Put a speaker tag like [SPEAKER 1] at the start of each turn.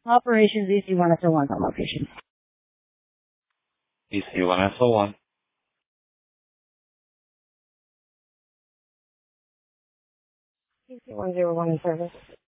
[SPEAKER 1] Operations EC1SO1 on location.
[SPEAKER 2] EC1SO1.
[SPEAKER 1] EC101 in service.